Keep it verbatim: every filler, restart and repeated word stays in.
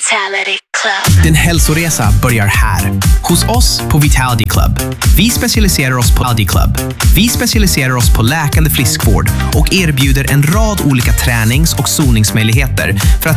Vitality Club. Din hälsoresa börjar här, hos oss på Vitality Club. Vi specialiserar oss på Vitality Club. Vi specialiserar oss på läkande friskvård och erbjuder en rad olika tränings- och zoningsmöjligheter för att